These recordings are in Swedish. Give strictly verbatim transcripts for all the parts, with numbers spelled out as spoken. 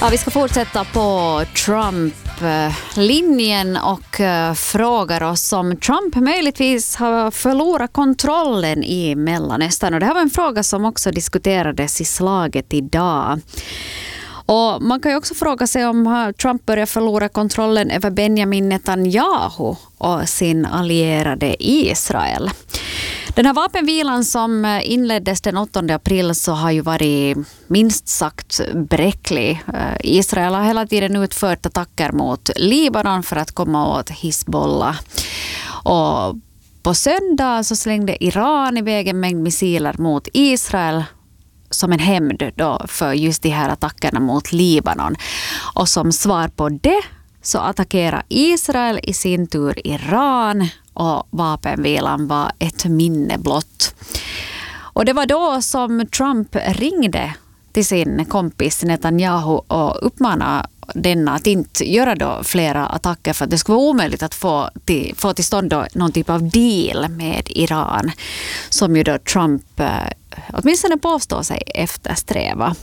Ja, vi ska fortsätta på Trump-linjen och frågar oss om Trump möjligtvis har förlorat kontrollen i Mellanöstern. Och det här var en fråga som också diskuterades i slaget idag. Och man kan ju också fråga sig om Trump börjar förlora kontrollen över Benjamin Netanyahu och sin allierade Israel. Den här vapenvilan som inleddes den åttonde april så har ju varit minst sagt bräcklig. Israel har hela tiden utfört attacker mot Libanon för att komma åt Hizbollah. Och på söndag så slängde Iran iväg en mängd missiler mot Israel som en hämnd då för just de här attackerna mot Libanon. Och som svar på det så attackerar Israel i sin tur Iran och vapenvilan var ett minne blott. Och det var då som Trump ringde till sin kompis Netanyahu och uppmanade denna att inte göra då flera attacker för att det skulle vara omöjligt att få till, få till stånd då någon typ av deal med Iran som ju då Trump eh, åtminstone påstår sig eftersträva.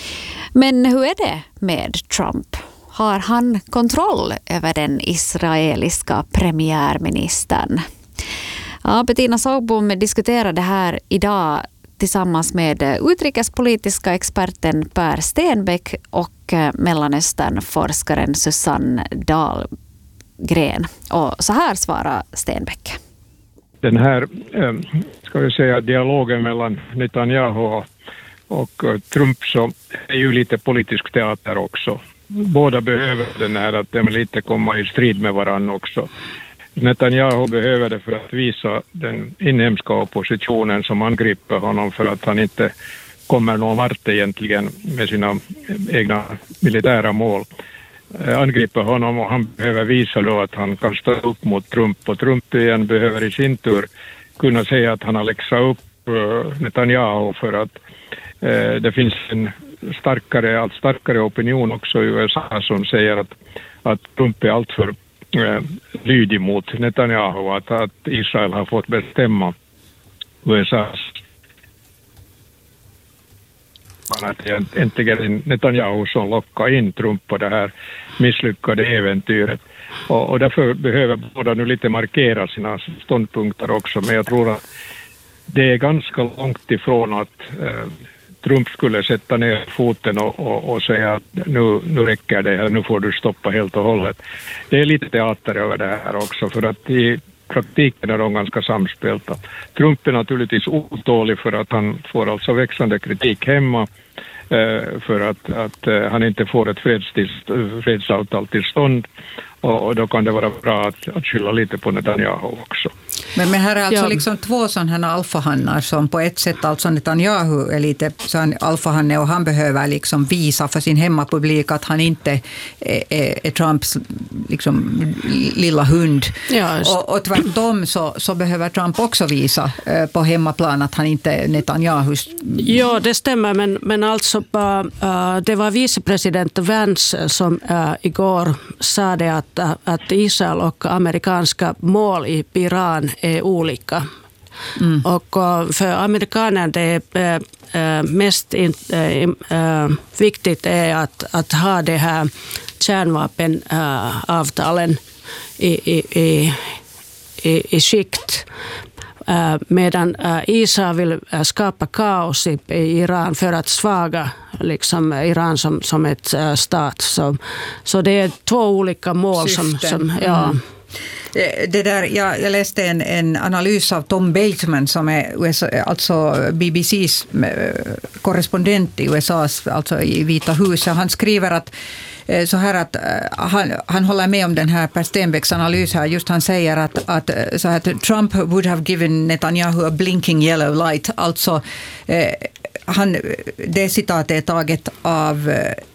Men hur är det med Trump? Har han kontroll över den israeliska premiärministern? Ja, Bettina Sågbom diskuterade det här idag tillsammans med utrikespolitiska experten Per Stenbeck och Mellanösternforskaren Susanne Dahlgren. Och så här svarar Stenbeck. Den här ska vi säga, dialogen mellan Netanyahu och Trump så är ju lite politisk teater också. Båda behöver den här att de lite kommer i strid med varandra också. Netanyahu behöver det för att visa den inhemska oppositionen som angriper honom för att han inte kommer någon vart egentligen med sina egna militära mål. Angriper honom och han behöver visa då att han kan stå upp mot Trump och Trump igen behöver i sin tur kunna säga att han har läxat upp Netanyahu för att eh, det finns en starkare, allt starkare opinion också i U S A som säger att, att Trump är alltför eh, lydig mot Netanyahu, att, att Israel har fått bestämma U S A:s. Att äntligen Netanyahu som lockar in Trump på det här misslyckade äventyret. Och, och därför behöver båda nu lite markera sina ståndpunkter också. Men jag tror att det är ganska långt ifrån att eh, Trump skulle sätta ner foten och, och, och säga att nu, nu räcker det, nu får du stoppa helt och hållet. Det är lite teater över det här också för att i praktiken är de ganska samspelta. Trump är naturligtvis otålig för att han får alltså växande kritik hemma eh, för att, att eh, han inte får ett fredsavtal till stånd och, och då kan det vara bra att, att skylla lite på Netanyahu också. Men, men här är alltså ja. liksom två sådana här alfahannar som på ett sätt, alltså Netanyahu är lite så en alfahanne och han behöver liksom visa för sin hemmapublik att han inte är, är, är Trumps liksom lilla hund. Ja, och, och tvärtom så, så behöver Trump också visa eh, på hemmaplan att han inte är Netanyahus. Ja, det stämmer, men, men alltså uh, det var vicepresident Vance som uh, igår sa det att, uh, att Israel och amerikanska mål i Iran är olika. Mm. Och uh, för amerikaner det är uh, mest in, uh, uh, viktigt är att, att ha det här kärnvapenavtalen uh, i, i, i, i, i skikt. Uh, medan uh, Israel vill uh, skapa kaos i, i Iran för att svaga liksom, Iran som, som ett uh, stat. Så, så det är två olika mål. Som, som, ja. Mm. Det där, jag, jag läste en, en analys av Tom Bateman som är U S A, alltså B B C:s korrespondent i U S A, alltså i Vita huset. Han skriver att så här att han, han håller med om den här Per Stenbecks analys här. Just han säger att, att, så att Trump would have given Netanyahu a blinking yellow light. Alltså eh, han, det citatet är taget av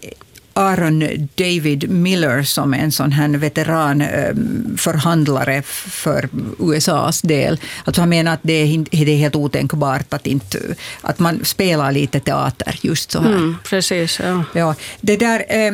Aaron David Miller som är en sån här veteran förhandlare för U S A:s del. Alltså han menar att det är, det är helt otänkbart att, inte, att man spelar lite teater just så här. Mm, precis, ja. Ja, det där, eh,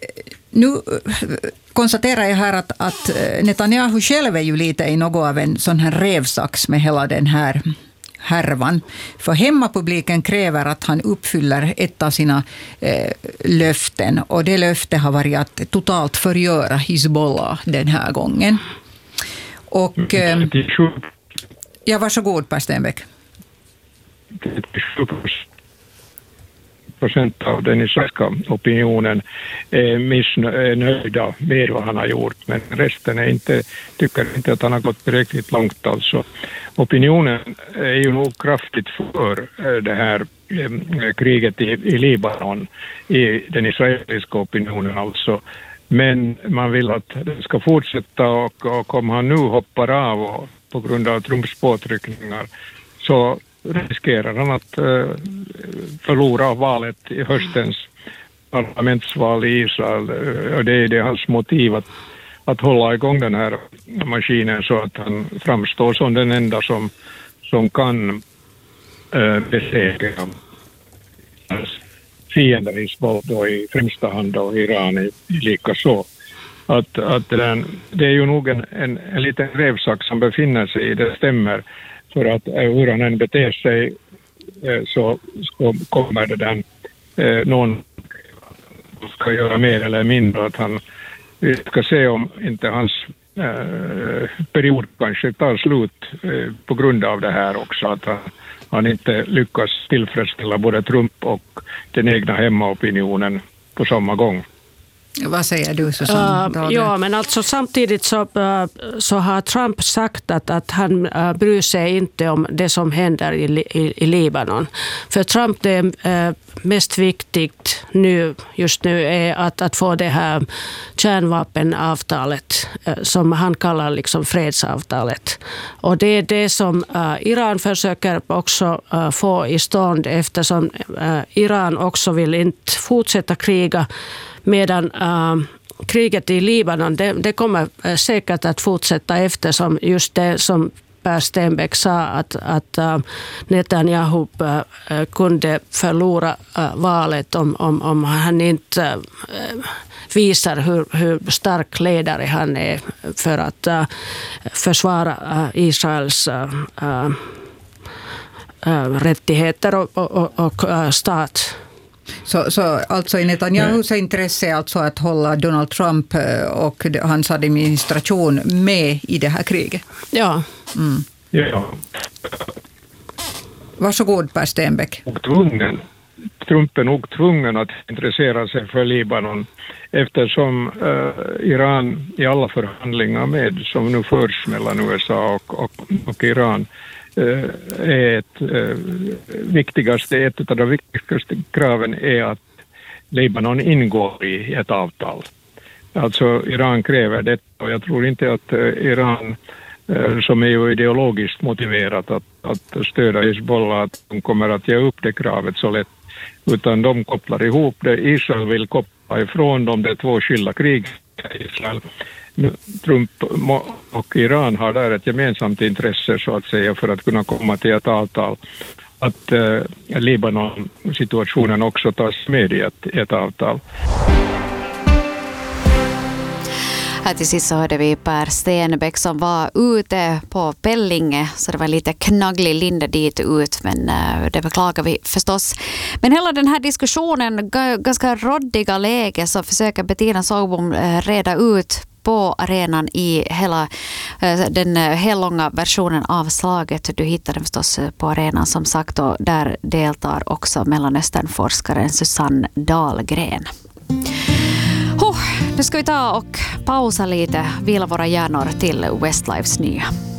nu konstaterar jag här att, att Netanyahu själv är ju lite i något av en sån här revsax med hela den här härvan. För hemmapubliken kräver att han uppfyller ett av sina eh, löften. Och det löftet har varit att totalt förgöra Hizbollah den här gången. Och... Eh, ja, varsågod, Per Stenbeck. Procent av den israeliska opinionen är missnöjda med vad han har gjort, men resten är inte, tycker inte att han har gått tillräckligt långt. Alltså. Opinionen är ju nog kraftigt för det här eh, kriget i, i Libanon, i den israeliska opinionen alltså. Men man vill att det ska fortsätta, och, och om han nu hoppar av och, på grund av Trumps påtryckningar, så riskerar han att uh, förlora valet i höstens parlamentsval i Israel. Och det är det hans motiv att, att hålla igång den här maskinen så att han framstår som den enda som, som kan uh, besegra fiender i då i främsta hand och Iran i, i lika så. Att, att den, det är ju nog en, en, en liten revsak som befinner sig i, det stämmer. För att hur han än beter sig så, så kommer det den eh, någon ska göra mer eller mindre. Att han, vi ska se om inte hans eh, period kanske tar slut eh, på grund av det här också. Att han, han inte lyckas tillfredsställa både Trump och den egna hemmaopinionen på samma gång. Vad säger du, Susanne? Uh, ja, men alltså samtidigt så, uh, så har Trump sagt att, att han uh, bryr sig inte om det som händer i, i, i Libanon. För Trump, det är uh, mest viktigt nu, just nu är att, att få det här kärnvapenavtalet uh, som han kallar liksom fredsavtalet. Och det är det som uh, Iran försöker också uh, få i stånd, eftersom uh, Iran också vill inte fortsätta kriga. Medan äh, kriget i Libanon, det, det kommer äh, säkert att fortsätta, eftersom just det som Per Stenbeck sa, att, att äh, Netanyahu äh, kunde förlora äh, valet om, om, om han inte äh, visar hur, hur stark ledare han är för att äh, försvara äh, Israels äh, äh, rättigheter och, och, och äh, stat. Så, så alltså i Netanyahus intresse alltså att hålla Donald Trump och hans administration med i det här kriget? Ja. Mm. Ja. Varsågod, Per Stenbeck. Tvungen. Trump är nog tvungen att intressera sig för Libanon eftersom uh, Iran i alla förhandlingar med som nu förs mellan U S A och, och, och Iran är ett, eh, viktigaste, ett av de viktigaste kraven är att Libanon ingår i ett avtal. Alltså Iran kräver det, och jag tror inte att eh, Iran eh, som är ju ideologiskt motiverat att, att stödja Hizbollah, att de kommer att ge upp det kravet så lätt, utan de kopplar ihop det. Israel vill koppla ifrån dem, det är två skilda krig i Israel. Trump och Iran har där ett gemensamt intresse så att säga för att kunna komma till ett avtal. Att eh, Libanon-situationen också tas med i ett, ett avtal. Här till sist så hörde vi Per Stenbeck som var ute på Pellinge, så det var lite knagglig linda dit ut, men uh, det beklagar vi förstås. Men hela den här diskussionen, g- ganska råddiga läge, så försöker Bettina Sågbom uh, reda ut på arenan i hela uh, den uh, hellånga versionen av slaget. Du hittar den förstås på arenan som sagt, och där deltar också Mellanösternforskaren Susanne Dahlgren. Oh, nu ska vi ta och pausa lite, vila våra hjärnor till Westlifes nya.